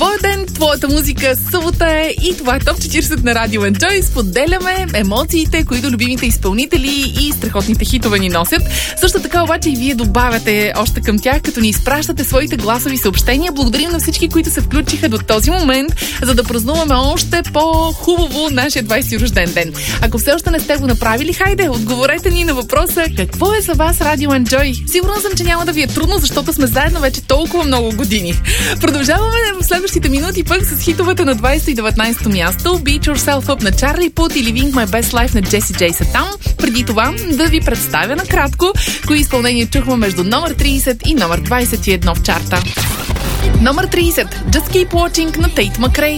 Твой ден, твоята музика, събота е и това е Топ 40 на Радио Enjoy. Споделяме емоциите, които любимите изпълнители и страхотните хитове ни носят. Също така обаче и вие добавяте още към тях, като ни изпращате своите гласови съобщения. Благодарим на всички, които се включиха до този момент, за да празнуваме още по-хубаво нашия 20 рожден ден. Ако все още не сте го направили, хайде, отговорете ни на въпроса какво е за вас Радио Enjoy. Сигурна съм, че няма да ви е трудно, защото сме заедно вече толкова много години. Продължаваме в следващите минути пък с хитовете на 20 и 19 място. Beat Yourself Up на Charlie Puth или Living My Best Life на Jessie J са там. Преди това да ви представя накратко кои изпълнения чухме между номер 30 и номер 21 в чарта. Номер 30 Just Keep Watching на Tate McRae.